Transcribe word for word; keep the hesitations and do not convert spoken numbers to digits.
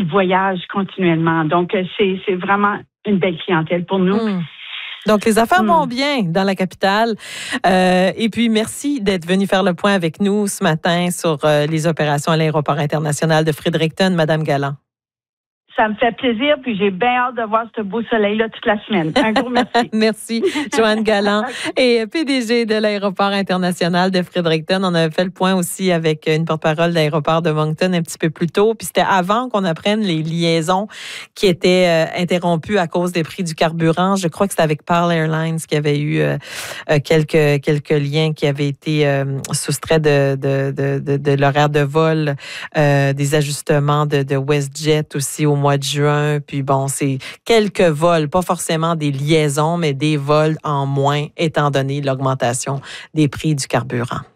ils voyagent continuellement. Donc, c'est, c'est vraiment une belle clientèle pour nous. Mmh. Donc, les affaires Mmh. vont bien dans la capitale. Euh, et puis, merci d'être venu faire le point avec nous ce matin sur euh, les opérations à l'aéroport international de Fredericton, Madame Galland. Ça me fait plaisir, puis j'ai bien hâte de voir ce beau soleil-là toute la semaine. Un gros merci. Merci, Joanne Galland. Et P D G de l'aéroport international de Fredericton. On avait fait le point aussi avec une porte-parole de l'aéroport de Moncton un petit peu plus tôt. Puis c'était avant qu'on apprenne les liaisons qui étaient euh, interrompues à cause des prix du carburant. Je crois que c'était avec Pearl Airlines qui avait eu euh, quelques, quelques liens qui avaient été euh, soustraits de, de, de, de, de l'horaire de vol, euh, des ajustements de, de WestJet aussi au mois de juin. Puis bon, c'est quelques vols, pas forcément des liaisons, mais des vols en moins, étant donné l'augmentation des prix du carburant.